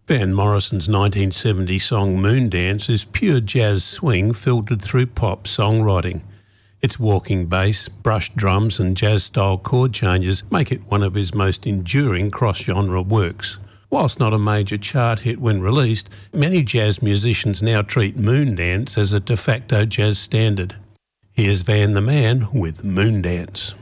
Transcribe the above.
Van Morrison's 1970 song Moondance is pure jazz swing filtered through pop songwriting. Its walking bass, brushed drums and jazz-style chord changes make it one of his most enduring cross-genre works. Whilst not a major chart hit when released, many jazz musicians now treat Moondance as a de facto jazz standard. Here's Van the Man with Moondance.